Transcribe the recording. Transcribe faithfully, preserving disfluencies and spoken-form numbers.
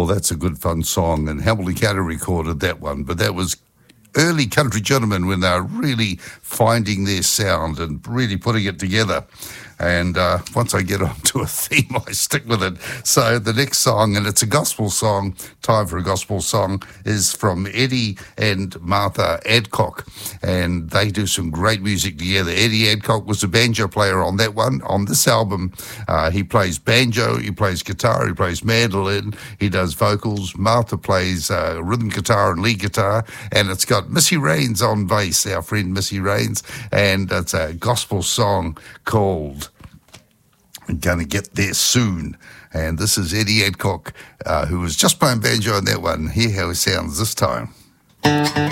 Oh, that's a good fun song, and Hamilton County recorded that one, but that was early country gentlemen when they were really finding their sound and really putting it together. And uh, once I get onto a theme, I stick with it. So the next song, and it's a gospel song, time for a gospel song, is from Eddie and Martha Adcock. And they do some great music together. Eddie Adcock was a banjo player on that one. On this album, uh, he plays banjo, he plays guitar, he plays mandolin, he does vocals. Martha plays uh, rhythm guitar and lead guitar. And it's got Missy Raines on bass, our friend Missy Raines. And it's a gospel song called Gonna Get There Soon. And this is Eddie Adcock, uh, who was just playing banjo on that one. Hear how it sounds this time.